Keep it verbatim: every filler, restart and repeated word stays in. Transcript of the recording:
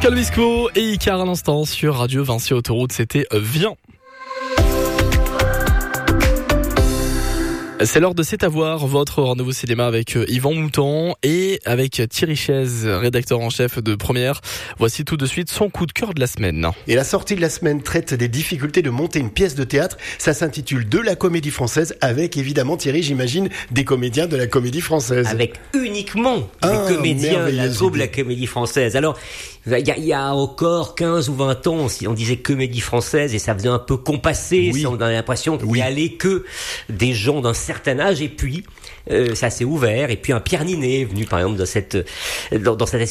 Calvisco et Icar à l'instant sur Radio Vinci Autoroute, c'était Viens. C'est l'heure de C'est à voir, votre rendez-vous cinéma avec Yvan Mouton et avec Thierry Chaise, rédacteur en chef de Première. Voici tout de suite son coup de cœur de la semaine. Et la sortie de la semaine traite des difficultés de monter une pièce de théâtre. Ça s'intitule De la Comédie Française, avec évidemment, Thierry, j'imagine, des comédiens de la Comédie Française. Avec uniquement Ah, des comédiens de la merveilleuse troupe de la idée. Comédie Française. Alors, il y, a- il y a encore quinze ou vingt ans, si on disait Comédie Française et ça faisait un peu compassé, Oui. si on avait l'impression qu'il Oui. y allait que des gens d'un certain âge, et puis euh, ça s'est ouvert, et puis un Pierre Ninet est venu par exemple dans cette dans, dans cette